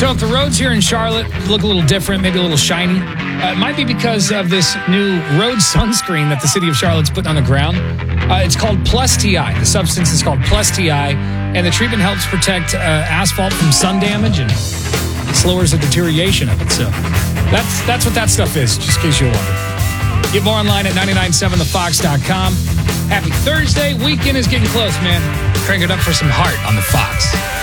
So if the roads here in Charlotte look a little different, maybe a little shiny, it might be because of this new road sunscreen that the city of Charlotte's putting on the ground. It's called Plus TI. The substance is called Plus TI, and the treatment helps protect asphalt from sun damage and slows the deterioration of it. So that's what that stuff is, just in case you're wondering. Get more online at 997thefox.com. Happy Thursday. Weekend is getting close, man. Crank it up for some heart on the Fox.